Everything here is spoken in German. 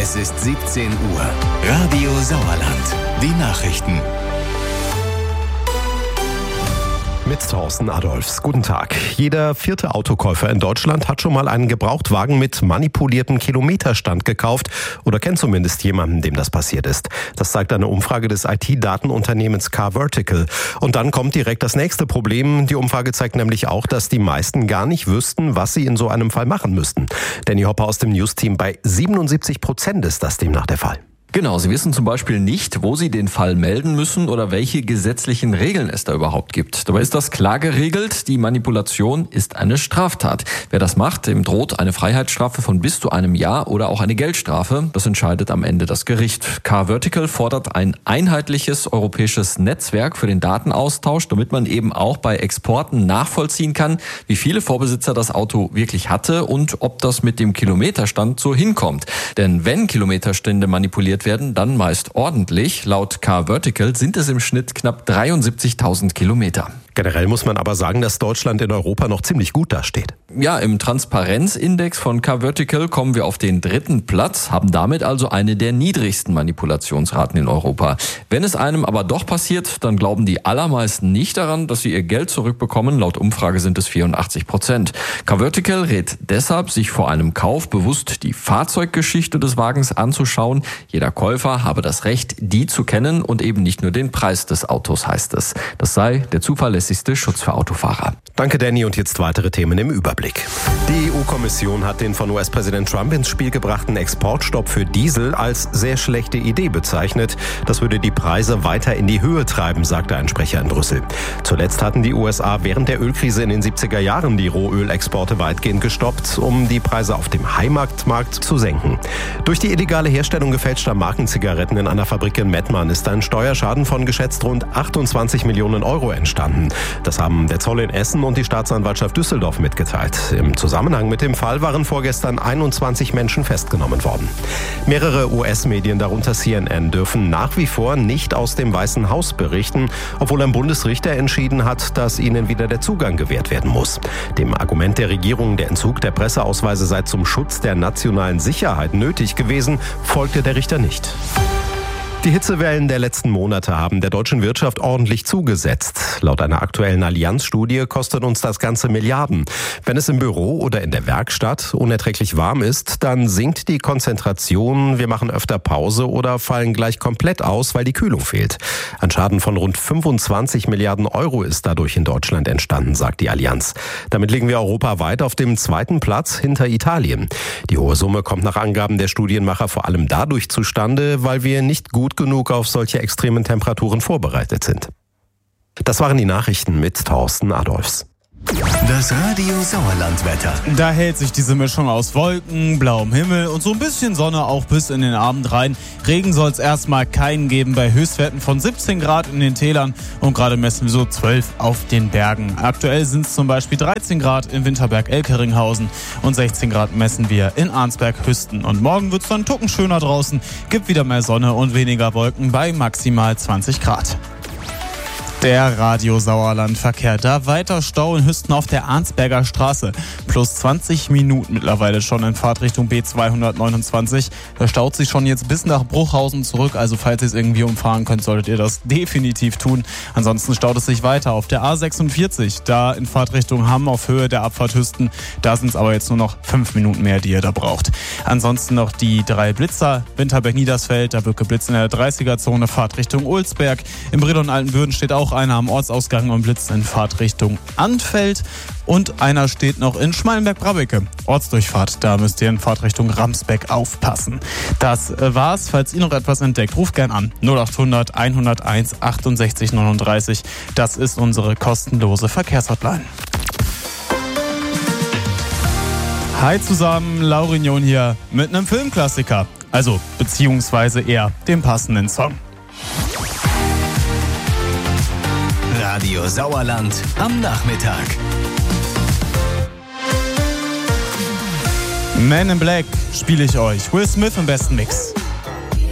Es ist 17 Uhr. Radio Sauerland. Die Nachrichten. Mit Thorsten Adolfs. Guten Tag. Jeder vierte Autokäufer in Deutschland hat schon mal einen Gebrauchtwagen mit manipuliertem Kilometerstand gekauft oder kennt zumindest jemanden, dem das passiert ist. Das zeigt eine Umfrage des IT-Datenunternehmens CarVertical. Und dann kommt direkt das nächste Problem. Die Umfrage zeigt nämlich auch, dass die meisten gar nicht wüssten, was sie in so einem Fall machen müssten. Danny Hopper aus dem News-Team, bei 77% ist das demnach der Fall. Genau, Sie wissen zum Beispiel nicht, wo Sie den Fall melden müssen oder welche gesetzlichen Regeln es da überhaupt gibt. Dabei ist das klar geregelt. Die Manipulation ist eine Straftat. Wer das macht, dem droht eine Freiheitsstrafe von bis zu einem Jahr oder auch eine Geldstrafe. Das entscheidet am Ende das Gericht. CarVertical fordert ein einheitliches europäisches Netzwerk für den Datenaustausch, damit man eben auch bei Exporten nachvollziehen kann, wie viele Vorbesitzer das Auto wirklich hatte und ob das mit dem Kilometerstand so hinkommt. Denn wenn Kilometerstände manipuliert werden, dann meist ordentlich. Laut CarVertical sind es im Schnitt knapp 73.000 Kilometer. Generell muss man aber sagen, dass Deutschland in Europa noch ziemlich gut dasteht. Ja, im Transparenzindex von CarVertical kommen wir auf den 3. Platz, haben damit also eine der niedrigsten Manipulationsraten in Europa. Wenn es einem aber doch passiert, dann glauben die allermeisten nicht daran, dass sie ihr Geld zurückbekommen. Laut Umfrage sind es 84%. CarVertical rät deshalb, sich vor einem Kauf bewusst die Fahrzeuggeschichte des Wagens anzuschauen. Jeder Käufer habe das Recht, die zu kennen und eben nicht nur den Preis des Autos, heißt es. Das sei der zuverlässigste Schutz für Autofahrer. Danke, Danny. Und jetzt weitere Themen im Überblick. Die EU-Kommission hat den von US-Präsident Trump ins Spiel gebrachten Exportstopp für Diesel als sehr schlechte Idee bezeichnet. Das würde die Preise weiter in die Höhe treiben, sagte ein Sprecher in Brüssel. Zuletzt hatten die USA während der Ölkrise in den 70er Jahren die Rohölexporte weitgehend gestoppt, um die Preise auf dem Heimatmarkt zu senken. Durch die illegale Herstellung gefälschter Markenzigaretten in einer Fabrik in Mettmann ist ein Steuerschaden von geschätzt rund 28 Millionen Euro entstanden. Das haben der Zoll in Essen und die Staatsanwaltschaft Düsseldorf mitgeteilt. Im Zusammenhang mit dem Fall waren vorgestern 21 Menschen festgenommen worden. Mehrere US-Medien, darunter CNN, dürfen nach wie vor nicht aus dem Weißen Haus berichten, obwohl ein Bundesrichter entschieden hat, dass ihnen wieder der Zugang gewährt werden muss. Dem Argument der Regierung, der Entzug der Presseausweise sei zum Schutz der nationalen Sicherheit nötig gewesen, folgte der Richter nicht. Die Hitzewellen der letzten Monate haben der deutschen Wirtschaft ordentlich zugesetzt. Laut einer aktuellen Allianz-Studie kostet uns das Ganze Milliarden. Wenn es im Büro oder in der Werkstatt unerträglich warm ist, dann sinkt die Konzentration, wir machen öfter Pause oder fallen gleich komplett aus, weil die Kühlung fehlt. Ein Schaden von rund 25 Milliarden Euro ist dadurch in Deutschland entstanden, sagt die Allianz. Damit liegen wir europaweit auf dem 2. Platz hinter Italien. Die hohe Summe kommt nach Angaben der Studienmacher vor allem dadurch zustande, weil wir nicht gut genug auf solche extremen Temperaturen vorbereitet sind. Das waren die Nachrichten mit Thorsten Adolfs. Das Radio Sauerland-Wetter. Da hält sich diese Mischung aus Wolken, blauem Himmel und so ein bisschen Sonne auch bis in den Abend rein. Regen soll es erstmal keinen geben, bei Höchstwerten von 17 Grad in den Tälern und gerade messen wir so 12 auf den Bergen. Aktuell sind es zum Beispiel 13 Grad in Winterberg-Elkeringhausen und 16 Grad messen wir in Arnsberg-Hüsten. Und morgen wird es dann einen Tucken schöner draußen, gibt wieder mehr Sonne und weniger Wolken bei maximal 20 Grad. Der Radio Sauerland-Verkehr. Da weiter Stau in Hüsten auf der Arnsberger Straße. Plus 20 Minuten mittlerweile schon in Fahrtrichtung B229. Da staut sich schon jetzt bis nach Bruchhausen zurück. Also falls ihr es irgendwie umfahren könnt, solltet ihr das definitiv tun. Ansonsten staut es sich weiter auf der A46. Da in Fahrtrichtung Hamm auf Höhe der Abfahrt Hüsten. Da sind es aber jetzt nur noch 5 Minuten mehr, die ihr da braucht. Ansonsten noch die 3 Blitzer. Winterberg-Niedersfeld. Da wird geblitzt in der 30er-Zone. Fahrtrichtung Olsberg. Im Bredon Altenbürden steht auch einer am Ortsausgang und blitzt in Fahrtrichtung Anfeld. Und einer steht noch in Schmalenberg-Brabbecke. Ortsdurchfahrt, da müsst ihr in Fahrtrichtung Ramsbeck aufpassen. Das war's. Falls ihr noch etwas entdeckt, ruft gern an. 0800 101 68 39. Das ist unsere kostenlose Verkehrshotline. Hi zusammen, Laurinion hier mit einem Filmklassiker. Also, beziehungsweise eher dem passenden Song. Radio Sauerland am Nachmittag. Man in Black spiele ich euch. Will Smith im besten Mix.